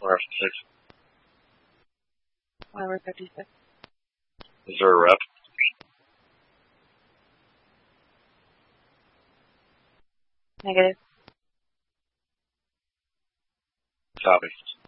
456. We're 56. Is there a rep? Negative. Copy.